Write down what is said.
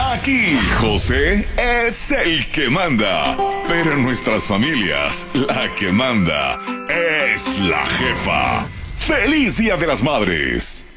Aquí José es el que manda, pero en nuestras familias la que manda es la jefa. ¡Feliz Día de las Madres!